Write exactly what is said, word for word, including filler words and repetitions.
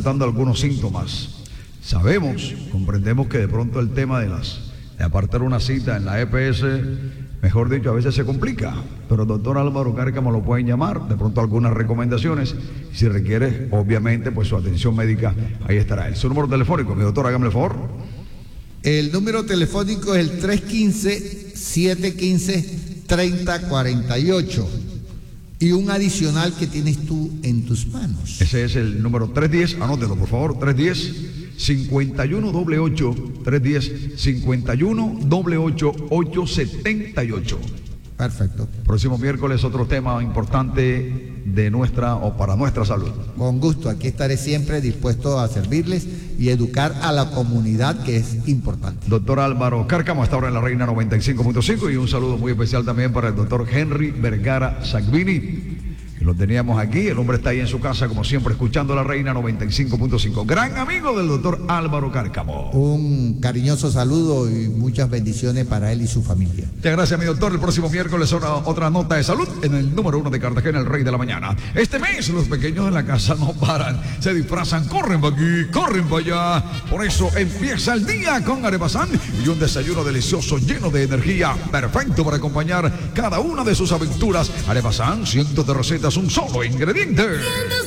reportando algunos síntomas. Sabemos, comprendemos que de pronto el tema de las de apartar una cita en la E P S, mejor dicho, a veces se complica, pero el doctor Álvaro Cárcamo lo pueden llamar, de pronto algunas recomendaciones, y si requiere, obviamente, pues su atención médica, ahí estará él. Su número telefónico, mi doctor, hágame el favor. El número telefónico es el tres uno cinco, siete uno cinco, tres cero cuatro ocho y un adicional que tienes tú en tus manos. Ese es el número trescientos diez, anótelo por favor, trescientos diez, cincuenta y uno ocho ocho, trescientos diez, cincuenta y uno ocho ocho, ocho setenta y ocho. Perfecto. Próximo miércoles otro tema importante de nuestra o para nuestra salud. Con gusto, aquí estaré siempre dispuesto a servirles y educar a la comunidad, que es importante. Doctor Álvaro Cárcamo, hasta ahora en la Reina noventa y cinco punto cinco, y un saludo muy especial también para el doctor Henry Vergara Sagvini, que lo teníamos aquí. El hombre está ahí en su casa, como siempre, escuchando la Reina noventa y cinco punto cinco. Gran amigo del doctor Álvaro Cárcamo. Un cariñoso saludo y muchas bendiciones para él y su familia. Muchas gracias, mi doctor. El próximo miércoles una, otra nota de salud en el número uno de Cartagena, el Rey de la Mañana. Este mes los pequeños en la casa no paran, se disfrazan, corren para aquí, corren para allá. Por eso empieza el día con Arepasán y un desayuno delicioso lleno de energía, perfecto para acompañar cada una de sus aventuras. Arepasán, cientos de recetas, un solo ingrediente.